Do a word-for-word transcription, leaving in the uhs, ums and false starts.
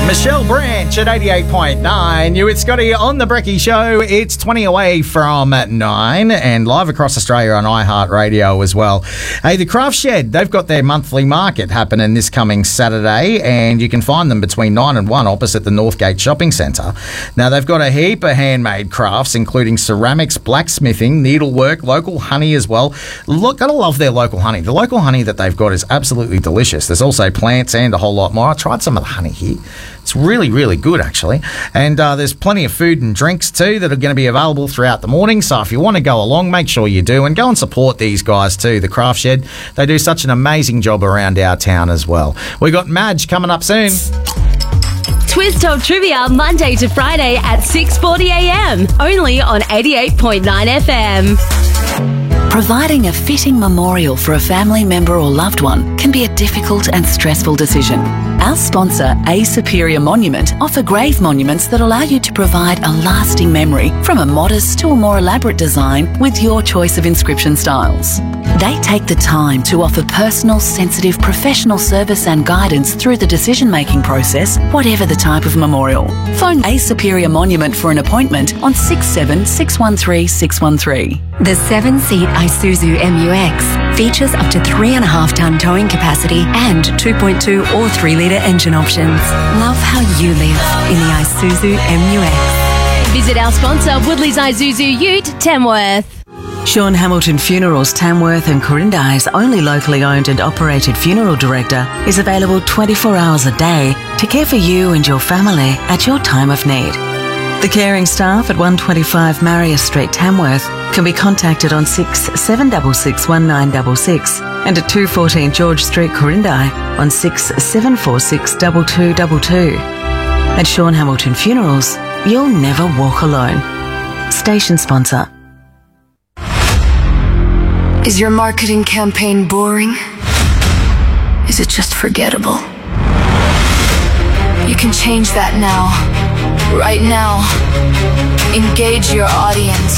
Michelle Branch at eighty-eight point nine. You, it's Scotty on the Brekkie Show. It's twenty away from nine and live across Australia on iHeartRadio as well. Hey, the Craft Shed, they've got their monthly market happening this coming Saturday, and you can find them between nine and one opposite the Northgate Shopping Centre. Now, they've got a heap of handmade crafts, including ceramics, blacksmithing, needlework, local honey as well. Look, gotta love their local honey. The local honey that they've got is absolutely delicious. There's also plants and a whole lot more. I tried some of the honey here. It's really, really good, actually. And uh, there's plenty of food and drinks, too, that are going to be available throughout the morning. So if you want to go along, make sure you do. And go and support these guys, too, the Craft Shed. They do such an amazing job around our town as well. We got Madge coming up soon. Twist Top Trivia, Monday to Friday at six forty a m. Only on eighty-eight point nine F M. Providing a fitting memorial for a family member or loved one can be a difficult and stressful decision. Our sponsor, A Superior Monument, offer grave monuments that allow you to provide a lasting memory, from a modest to a more elaborate design with your choice of inscription styles. They take the time to offer personal, sensitive, professional service and guidance through the decision-making process, whatever the type of memorial. Phone A Superior Monument for an appointment on six seven six one three six one three. The seven-seat Isuzu M U X features up to three and a half ton towing capacity and two point two or three litre engine options. Love how you live in the Isuzu M U X. Visit our sponsor, Woodley's Isuzu Ute, Tamworth. Sean Hamilton Funerals Tamworth and Corindai's only locally owned and operated funeral director is available twenty-four hours a day to care for you and your family at your time of need. The caring staff at one twenty-five Marius Street, Tamworth, can be contacted on six seven six six one nine six six and at two fourteen George Street, Corindai on six seven four six two two two two. At Sean Hamilton Funerals, you'll never walk alone. Station sponsor. Is your marketing campaign boring? Is it just forgettable? You can change that now. Right now. Engage your audience.